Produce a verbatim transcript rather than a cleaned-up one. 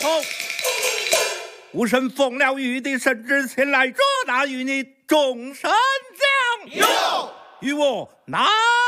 后，吾身奉了玉帝圣旨前来捉拿于你众神将， 有， 与我拿。